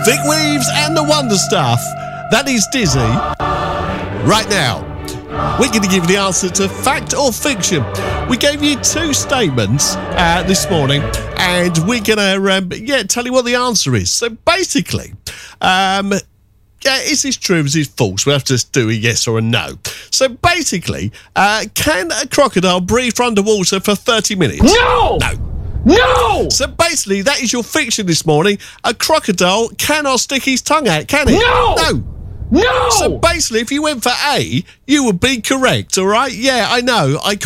Vic Reeves and the Wonder Stuff. That is Dizzy. Right now, we're going to give you the answer to fact or fiction. We gave you two statements this morning, and we're going to tell you what the answer is. So basically, is this true? Is this false? We have to just do a yes or a no. So basically, can a crocodile breathe underwater for 30 minutes? No! No! So basically, that is your fiction this morning. A crocodile cannot stick his tongue out, can it? No! So basically, if you went for A, you would be correct, all right? Yeah, I know. I